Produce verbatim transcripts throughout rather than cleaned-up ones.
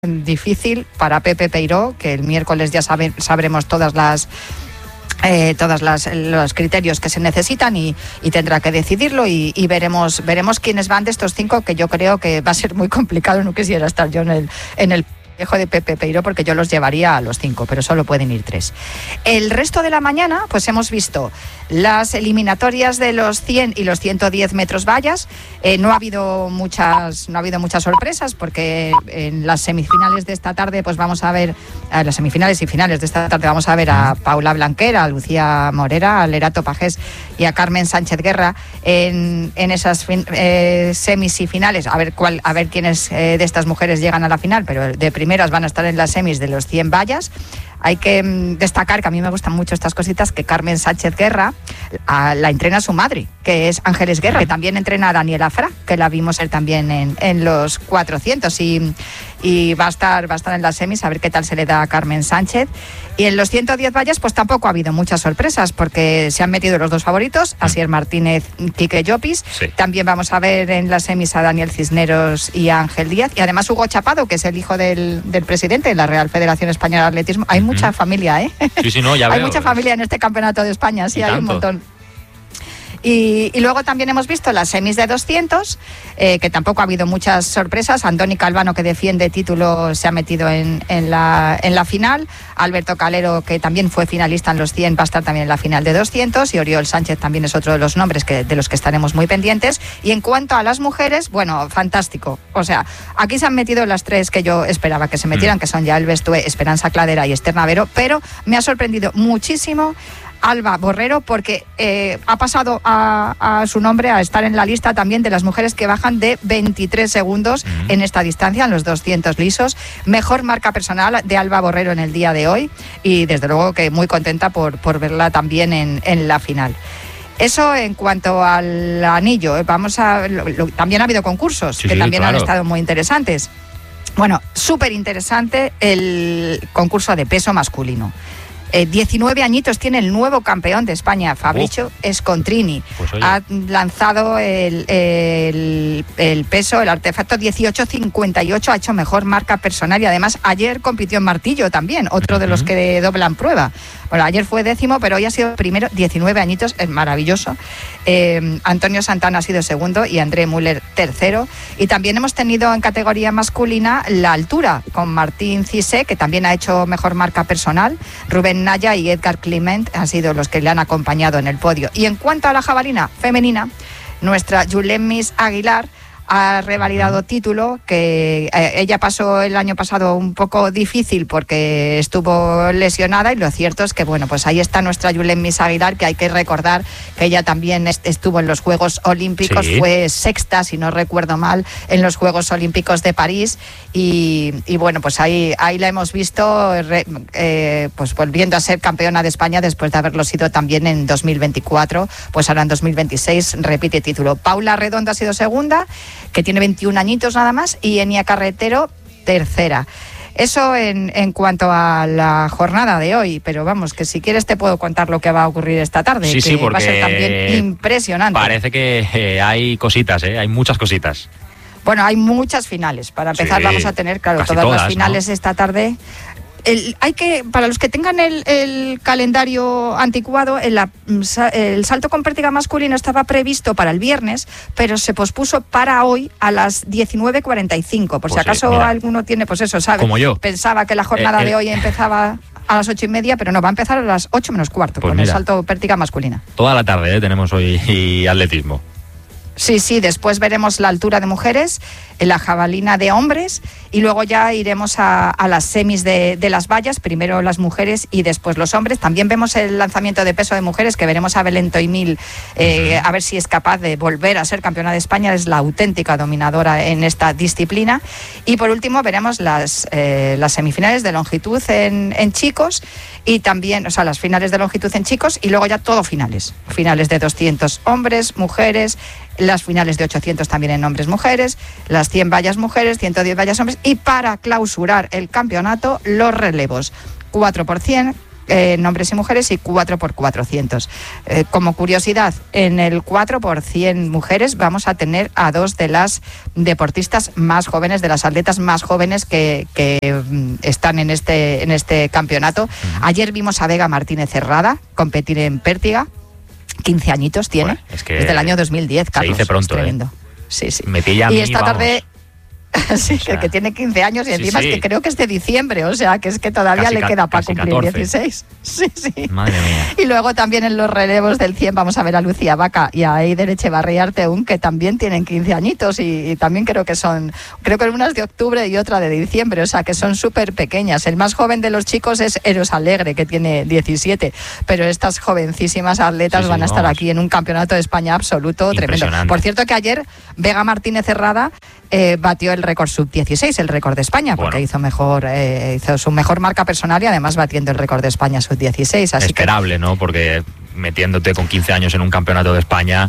difícil para Pepe Peiró, que el miércoles ya sabe, sabremos todas las eh, todos los criterios que se necesitan y, y tendrá que decidirlo y, y veremos veremos quiénes van de estos cinco, que yo creo que va a ser muy complicado. No quisiera estar yo en el en el dejo de Pepe Peiró porque yo los llevaría a los cinco, pero solo pueden ir tres. El resto de la mañana, pues hemos visto las eliminatorias de los cien y los ciento diez metros vallas. Eh, no ha habido muchas, no ha habido muchas sorpresas porque en las semifinales de esta tarde, pues vamos a ver, en las semifinales y finales de esta tarde vamos a ver a Paula Blanquera, a Lucía Morera, a Lerato Pajés y a Carmen Sánchez Guerra en, en esas fin, eh, semis y finales. A ver cuál, a ver quiénes eh, de estas mujeres llegan a la final, pero de primeras van a estar en las semis de los cien vallas. Hay que mmm, destacar que a mí me gustan mucho estas cositas, que Carmen Sánchez Guerra a, la entrena su madre, que es Ángeles Guerra, que también entrena a Daniela Fra, que la vimos él también en, en los cuatrocientos y, y va a estar va a estar en las semis, a ver qué tal se le da a Carmen Sánchez. Y en los ciento diez vallas pues tampoco ha habido muchas sorpresas porque se han metido los dos favoritos, Asier Martínez, Quique Llopis. Sí. También vamos a ver en las semis a Daniel Cisneros y a Ángel Díaz, y además Hugo Chapado, que es el hijo del, del presidente de la Real Federación Española de Atletismo. Hay mucha mm. familia, ¿eh? Sí, sí, no, ya Hay veo. mucha familia en este campeonato de España, sí, y hay tanto. Un montón. Y, y luego también hemos visto las semis de doscientos, eh, que tampoco ha habido muchas sorpresas. Andoni Calvano, que defiende título, se ha metido en, en, la, en la final. Alberto Calero, que también fue finalista en los cien, va a estar también en la final de doscientos. Y Oriol Sánchez también es otro de los nombres que, de los que estaremos muy pendientes. Y en cuanto a las mujeres, bueno, fantástico. O sea, aquí se han metido las tres que yo esperaba que se metieran, mm. que son Yael Bestué, Esperanza Cladera y Esther Navero. Pero me ha sorprendido muchísimo Alba Borrero, porque eh, ha pasado a, a su nombre a estar en la lista también de las mujeres que bajan de veintitrés segundos uh-huh. en esta distancia, en los doscientos lisos. Mejor marca personal de Alba Borrero en el día de hoy y desde luego que muy contenta por, por verla también en, en la final. Eso en cuanto al anillo. Vamos a lo, lo, también ha habido concursos sí, que sí, también claro. han estado muy interesantes. Bueno, súper interesante el concurso de peso masculino. Eh, diecinueve añitos tiene el nuevo campeón de España, Fabricio oh. Scontrini. Pues ha lanzado el, el, el peso, el artefacto dieciocho cincuenta y ocho, ha hecho mejor marca personal y además ayer compitió en martillo también, otro uh-huh. de los que doblan prueba. Bueno, ayer fue décimo, pero hoy ha sido primero, diecinueve añitos, es maravilloso. Eh, Antonio Santana ha sido segundo y André Müller tercero. Y también hemos tenido en categoría masculina la altura, con Martín Cissé, que también ha hecho mejor marca personal. Rubén Naya y Edgar Clement han sido los que le han acompañado en el podio. Y en cuanto a la jabalina femenina, nuestra Yulemis Aguilar ha revalidado título, que eh, ella pasó el año pasado un poco difícil porque estuvo lesionada, y lo cierto es que bueno, pues ahí está nuestra Yulemis Aguilar, que hay que recordar que ella también est- estuvo en los Juegos Olímpicos, sí. fue sexta, si no recuerdo mal, en los Juegos Olímpicos de París, y, y bueno, pues ahí, ahí la hemos visto re, eh, pues volviendo a ser campeona de España después de haberlo sido también en dos mil veinticuatro, pues ahora en dos mil veintiséis repite título. Paula Redondo ha sido segunda, que tiene veintiún añitos nada más, y Enia Carretero tercera. Eso en, en cuanto a la jornada de hoy, pero vamos, que si quieres te puedo contar lo que va a ocurrir esta tarde, sí, que sí, porque va a ser también impresionante. Parece que eh, hay cositas, ¿eh? Hay muchas cositas. Bueno, hay muchas finales. Para empezar sí, vamos a tener, claro, todas, todas las finales, ¿no? Esta tarde. El, hay que, para los que tengan el, el calendario anticuado, el, el salto con pértiga masculino estaba previsto para el viernes, pero se pospuso para hoy a las diecinueve cuarenta y cinco. Por pues si acaso sí, alguno tiene, pues eso, ¿sabe? Como yo. Pensaba que la jornada eh, eh. de hoy empezaba a las ocho y media, pero no, va a empezar a las ocho menos cuarto, pues con mira, el salto pértiga masculina. Toda la tarde ¿eh? tenemos hoy y atletismo. Sí, sí, después veremos la altura de mujeres, la jabalina de hombres, y luego ya iremos a, a las semis de, de las vallas, primero las mujeres y después los hombres. También vemos el lanzamiento de peso de mujeres, que veremos a Belén Toimil, eh, a ver si es capaz de volver a ser campeona de España, es la auténtica dominadora en esta disciplina. Y por último veremos las, eh, las semifinales de longitud en, en chicos, y también, o sea, las finales de longitud en chicos, y luego ya todo finales, finales de doscientos hombres, mujeres, las finales de ochocientos también en hombres, mujeres, las cien vallas mujeres, ciento diez vallas hombres, y para clausurar el campeonato, los relevos cuatro por cien, eh, en hombres y mujeres y cuatro por cuatrocientos. Eh, como curiosidad, en el cuatro por cien mujeres vamos a tener a dos de las deportistas más jóvenes, de las atletas más jóvenes que, que mm, están en este, en este campeonato. Uh-huh. Ayer vimos a Vega Martínez Herrada competir en Pértiga. quince añitos tiene, bueno, es que desde el año dos mil diez, Carlos. Se dice pronto, es tremendo. ¿eh? Sí, sí. Me pilla a mí, y esta vamos. tarde... Sí, o sea, que, que tiene quince años y sí, encima sí. es que creo que es de diciembre, o sea que es que todavía Casi le ca- queda para casi cumplir catorce. dieciséis. Sí, sí. Madre mía. Y luego también en los relevos del cien vamos a ver a Lucía Vaca y a Eider Echevarría Arteún, que también tienen quince añitos y, y también creo que son, creo que una es de octubre y otra de diciembre, o sea que son súper pequeñas. El más joven de los chicos es Eros Alegre, que tiene diecisiete, pero estas jovencísimas atletas Sí, sí, van a estar vamos. aquí en un campeonato de España absoluto, tremendo. Impresionante. Por cierto que ayer Vega Martínez Herrada eh, batió el récord sub dieciséis, el récord de España, porque Bueno. hizo mejor eh, hizo su mejor marca personal y además batiendo el récord de España sub dieciséis. Así Esperable, ¿no? Porque metiéndote con quince años en un campeonato de España,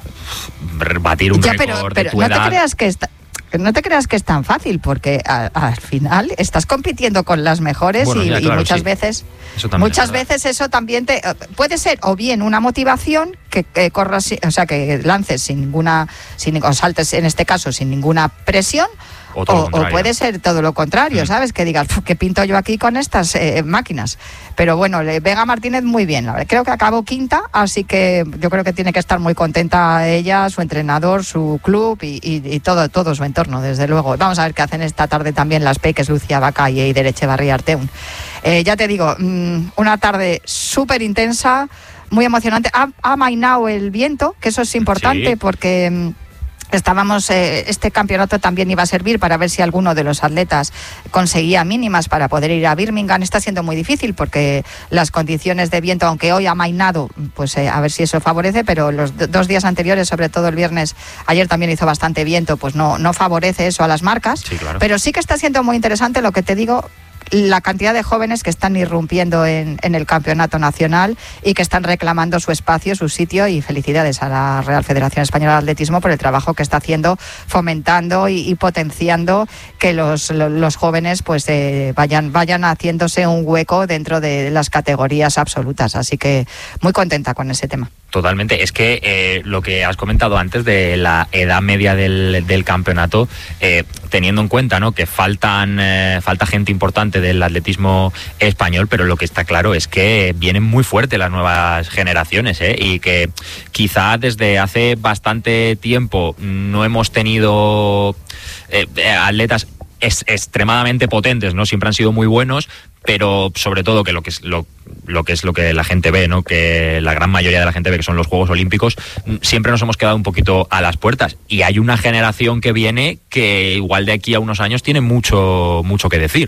batir un ya, récord pero, de pero tu no edad... te creas que está, no te creas que es tan fácil, porque a- al final estás compitiendo con las mejores Bueno, y, ya, y muchas muchas sí. veces Eso también muchas es verdad. veces eso también te puede ser o bien una motivación que, que corras, si- o sea, que lances sin ninguna, sin, o saltes en este caso sin ninguna presión. O todo lo O, o contrario. puede ser todo lo contrario, Mm. ¿sabes? Que digas, "Puf, ¿qué pinto yo aquí con estas eh, máquinas?". Pero bueno, le- Vega Martínez muy bien, la verdad. Creo que acabó quinta, así que yo creo que tiene que estar muy contenta ella, su entrenador, su club y, y- y todo, todo su entorno, desde luego. Vamos a ver qué hacen esta tarde también las Peques, Lucía Vaca y Eider Echevarría Arteún. Eh, ya te digo, mm, una tarde súper intensa, muy emocionante. Ha, ha amainado el viento, que eso es importante Sí. porque... mm, Estábamos, eh, este campeonato también iba a servir para ver si alguno de los atletas conseguía mínimas para poder ir a Birmingham. Está siendo muy difícil porque las condiciones de viento, aunque hoy ha amainado, pues eh, a ver si eso favorece, pero los d- dos días anteriores, sobre todo el viernes, ayer también hizo bastante viento, pues no, no favorece eso a las marcas. Sí, claro. Pero sí que está siendo muy interesante lo que te digo, la cantidad de jóvenes que están irrumpiendo en, en el campeonato nacional y que están reclamando su espacio, su sitio, y felicidades a la Real Federación Española de Atletismo por el trabajo que está haciendo, fomentando y, y potenciando que los, lo- los jóvenes pues eh, vayan, vayan haciéndose un hueco dentro de las categorías absolutas. Así que muy contenta con ese tema. Totalmente. Es que eh, lo que has comentado antes de la edad media del, del campeonato, eh, teniendo en cuenta, ¿no?, que faltan eh, falta gente importante del atletismo español, pero lo que está claro es que vienen muy fuertes las nuevas generaciones, ¿eh? Y que quizá desde hace bastante tiempo no hemos tenido eh, eh, atletas es, extremadamente potentes, ¿no? Siempre han sido muy buenos, pero sobre todo que lo que es lo, lo que es lo que la gente ve, ¿no?, que la gran mayoría de la gente ve, que son los Juegos Olímpicos, siempre nos hemos quedado un poquito a las puertas, y hay una generación que viene que igual de aquí a unos años tiene mucho mucho que decir.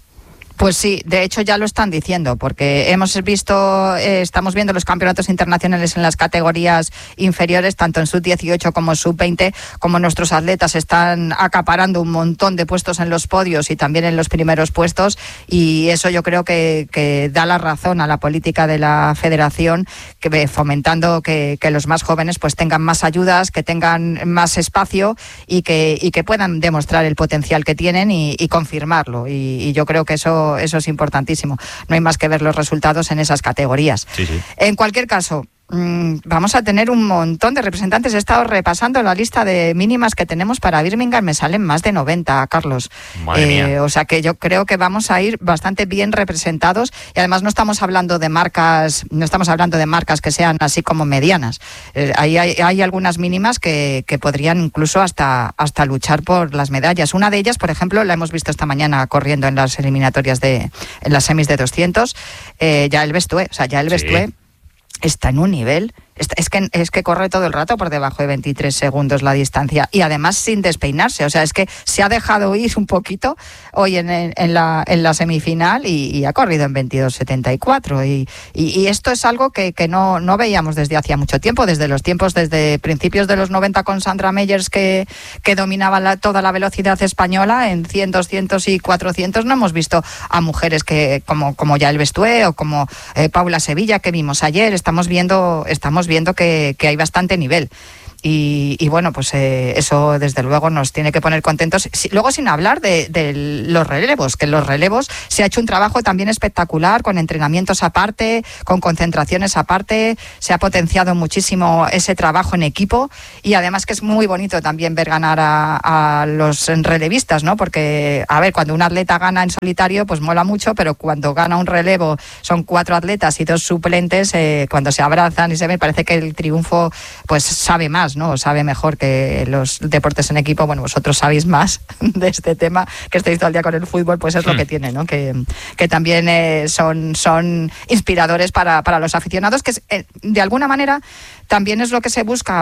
Pues sí, de hecho ya lo están diciendo, porque hemos visto, eh, estamos viendo los campeonatos internacionales en las categorías inferiores, tanto en sub dieciocho como sub veinte, como nuestros atletas están acaparando un montón de puestos en los podios y también en los primeros puestos, y eso yo creo que, que da la razón a la política de la federación, que ve, fomentando que, que los más jóvenes pues tengan más ayudas, que tengan más espacio y que, y que puedan demostrar el potencial que tienen y, y confirmarlo, y, y yo creo que eso eso es importantísimo. No hay más que ver los resultados en esas categorías. Sí, sí. En cualquier caso, mmm, vamos a tener un montón de representantes. He estado repasando la lista de mínimas que tenemos para Birmingham. Me salen más de noventa, Carlos. Madre eh, mía. O sea que yo creo que vamos a ir bastante bien representados, y además no estamos hablando de marcas, no estamos hablando de marcas que sean así como medianas. Eh, ahí hay, hay algunas mínimas que, que podrían incluso hasta, hasta luchar por las medallas. Una de ellas, por ejemplo, la hemos visto esta mañana corriendo en las eliminatorias de, en las semis de doscientos, eh, Yael Bestué. O sea, Yael Sí. Bestué está en un nivel, es que, es que corre todo el rato por debajo de veintitrés segundos la distancia, y además sin despeinarse. O sea, es que se ha dejado ir un poquito hoy en, en, en, la, en la semifinal y, y ha corrido en veintidós setenta y cuatro, y, y, y esto es algo que, que no, no veíamos desde hacía mucho tiempo, desde los tiempos, desde principios de los noventa con Sandra Meyers, que, que dominaba la, toda la velocidad española en cien, doscientos y cuatrocientos. No hemos visto a mujeres que como, como Yael Bestué o como eh, Paula Sevilla, que vimos ayer. Estamos viendo, estamos viendo que, que hay bastante nivel. Y, y bueno, pues eh, eso desde luego nos tiene que poner contentos. Si, luego sin hablar de, de los relevos, que en los relevos se ha hecho un trabajo también espectacular, con entrenamientos aparte, con concentraciones aparte, se ha potenciado muchísimo ese trabajo en equipo, y además que es muy bonito también ver ganar a, a los relevistas, ¿no? Porque, a ver, cuando un atleta gana en solitario, pues mola mucho, pero cuando gana un relevo, son cuatro atletas y dos suplentes, eh, cuando se abrazan y se ven, parece que el triunfo pues sabe más, ¿no? Sabe mejor que los deportes en equipo. Bueno, vosotros sabéis más de este tema, que estáis todo el día con el fútbol, pues es lo que tiene, ¿no? Que, que también eh, son, son inspiradores para, para los aficionados, que eh, de alguna manera también es lo que se busca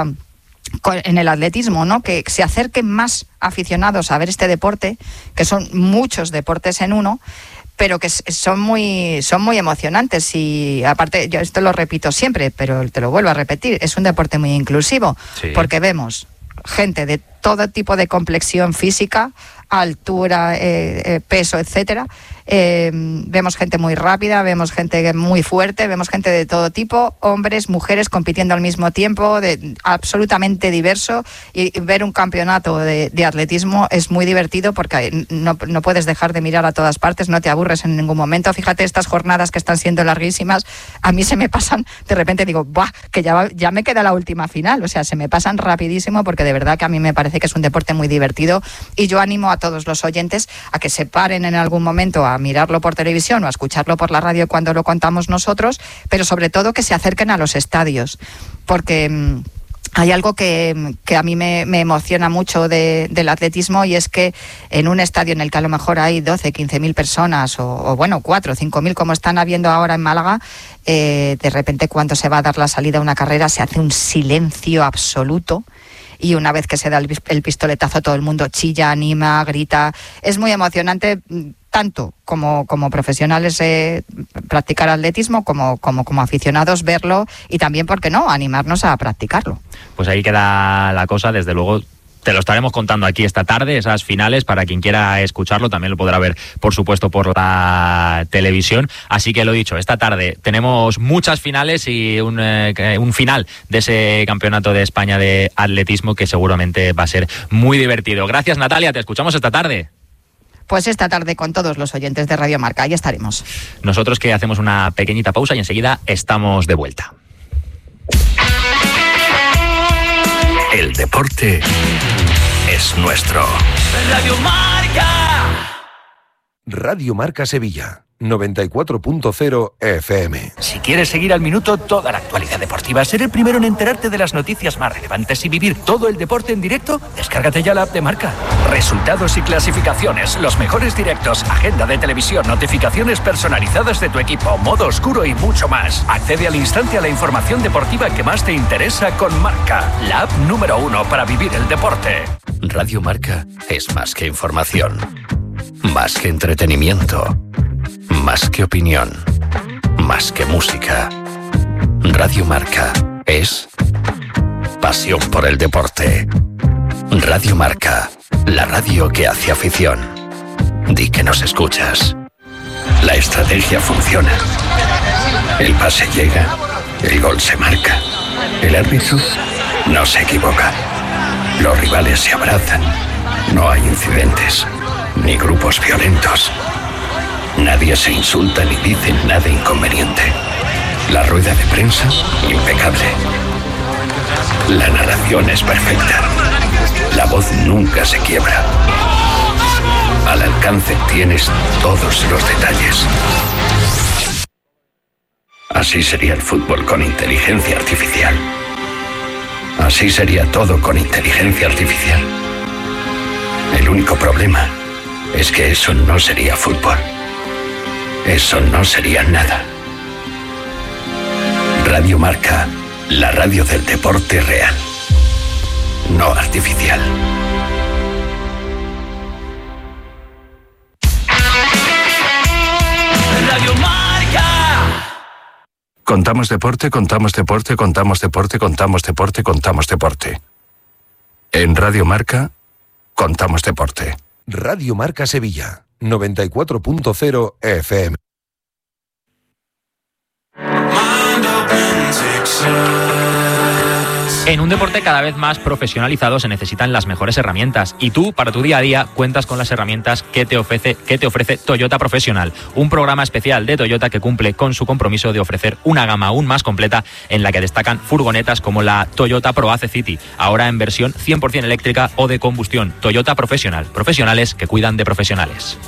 en el atletismo, ¿no? Que se acerquen más aficionados a ver este deporte, que son muchos deportes en uno, pero que son muy son muy emocionantes. Y aparte, yo esto lo repito siempre, pero te lo vuelvo a repetir, es un deporte muy inclusivo, sí, porque vemos gente de todo tipo de complexión física, altura, eh, eh, peso, etcétera. Eh, vemos gente muy rápida, vemos gente muy fuerte, vemos gente de todo tipo, hombres, mujeres compitiendo al mismo tiempo, de, absolutamente diverso, y, y ver un campeonato de, de atletismo es muy divertido, porque no, no puedes dejar de mirar a todas partes, no te aburres en ningún momento. Fíjate, estas jornadas que están siendo larguísimas, a mí se me pasan, de repente digo, ¡buah!, que ya, ya me queda la última final, o sea, se me pasan rapidísimo, porque de verdad que a mí me parece que es un deporte muy divertido, y yo animo a todos los oyentes a que se paren en algún momento a mirarlo por televisión o a escucharlo por la radio cuando lo contamos nosotros, pero sobre todo que se acerquen a los estadios, porque mmm, hay algo que, que a mí me, me emociona mucho de, del atletismo, y es que en un estadio en el que a lo mejor hay doce, quince mil personas, o, o bueno, cuatro o cinco mil como están habiendo ahora en Málaga, eh, de repente cuando se va a dar la salida a una carrera se hace un silencio absoluto, y una vez que se da el, el pistoletazo todo el mundo chilla, anima, grita. Es muy emocionante, tanto como, como profesionales eh, practicar atletismo, como, como, como aficionados verlo, y también, ¿por qué no?, animarnos a practicarlo. Pues ahí queda la cosa, desde luego. Te lo estaremos contando aquí esta tarde, esas finales, para quien quiera escucharlo, también lo podrá ver, por supuesto, por la televisión. Así que lo dicho, esta tarde tenemos muchas finales y un, eh, un final de ese Campeonato de España de Atletismo, que seguramente va a ser muy divertido. Gracias, Natalia, te escuchamos esta tarde. Pues esta tarde con todos los oyentes de Radio Marca, ahí estaremos. Nosotros que hacemos una pequeñita pausa y enseguida estamos de vuelta. El deporte es nuestro. Radio Marca. Radio Marca Sevilla, noventa y cuatro punto cero F M. Si quieres seguir al minuto toda la actualidad deportiva, ser el primero en enterarte de las noticias más relevantes y vivir todo el deporte en directo, descárgate ya la app de Marca. Resultados y clasificaciones, los mejores directos, agenda de televisión, notificaciones personalizadas de tu equipo, modo oscuro y mucho más. Accede al instante a la información deportiva que más te interesa con Marca, la app número uno para vivir el deporte. Radio Marca es más que información, más que entretenimiento, más que opinión, más que música. Radio Marca es pasión por el deporte. Radio Marca, la radio que hace afición. Di que nos escuchas. La estrategia funciona. El pase llega, el gol se marca. El árbitro no se equivoca. Los rivales se abrazan. No hay incidentes, ni grupos violentos. Nadie se insulta ni dice nada inconveniente. La rueda de prensa, impecable. La narración es perfecta. La voz nunca se quiebra. Al alcance tienes todos los detalles. Así sería el fútbol con inteligencia artificial. Así sería todo con inteligencia artificial. El único problema es que eso no sería fútbol. Eso no sería nada. Radio Marca, la radio del deporte real, no artificial. Radio Marca. Contamos deporte, contamos deporte, contamos deporte, contamos deporte, contamos deporte. En Radio Marca, contamos deporte. Radio Marca Sevilla, noventa y cuatro punto cero F M. En un deporte cada vez más profesionalizado se necesitan las mejores herramientas y tú, para tu día a día, cuentas con las herramientas que te ofrece, que te ofrece Toyota Professional, un programa especial de Toyota que cumple con su compromiso de ofrecer una gama aún más completa en la que destacan furgonetas como la Toyota Proace City, ahora en versión cien por ciento eléctrica o de combustión. Toyota Professional, profesionales que cuidan de profesionales.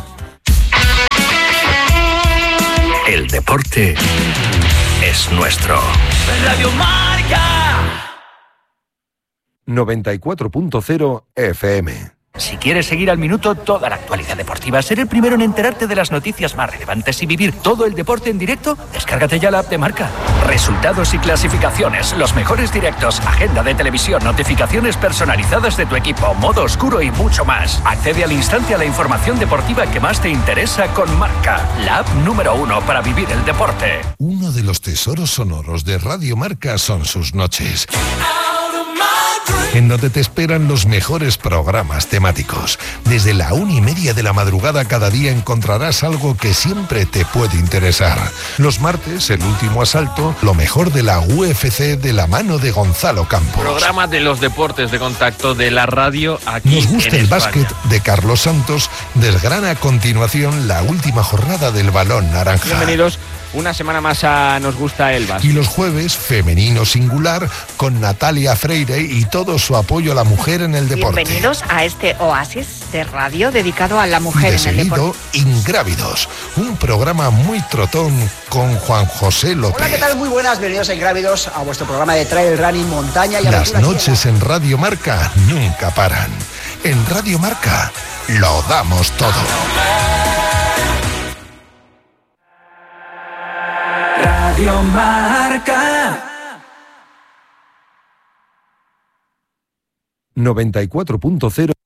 El deporte es nuestro. Radio Marca. noventa y cuatro punto cero F M. Si quieres seguir al minuto toda la actualidad deportiva, ser el primero en enterarte de las noticias más relevantes y vivir todo el deporte en directo, descárgate ya la app de Marca. Resultados y clasificaciones, los mejores directos, agenda de televisión, notificaciones personalizadas de tu equipo, modo oscuro y mucho más. Accede al instante a la información deportiva que más te interesa con Marca, la app número uno para vivir el deporte. Uno de los tesoros sonoros de Radio Marca son sus noches, en donde te esperan los mejores programas temáticos. Desde la una y media de la madrugada cada día encontrarás algo que siempre te puede interesar. Los martes, el último asalto, lo mejor de la U F C de la mano de Gonzalo Campos. Programa de los deportes de contacto de la radio aquí. Nos gusta en el España. básquet de Carlos Santos, desgrana a continuación la última jornada del balón naranja. Bienvenidos una semana más a Nos Gusta el Básquet. Y los jueves, femenino singular, con Natalia Freire y todo su apoyo a la mujer en el deporte. Bienvenidos a este oasis de radio dedicado a la mujer De en el seguido, deporte. Ingrávidos, un programa muy trotón con Juan José López. Hola, ¿qué tal? Muy buenas, bienvenidos a Ingrávidos, a vuestro programa de trail running, montaña y Las aventuras. noches en Radio Marca nunca paran. En Radio Marca lo damos todo. Radio Marca. noventa y cuatro punto cero